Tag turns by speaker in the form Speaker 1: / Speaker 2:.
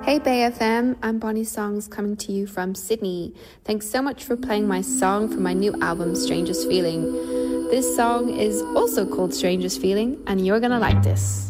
Speaker 1: Hey Bay FM, I'm Bonnie Songs coming to you from Sydney. Thanks so much for playing my song from my new album, Strangest Feeling. This song is also called Strangest Feeling, and you're gonna like this.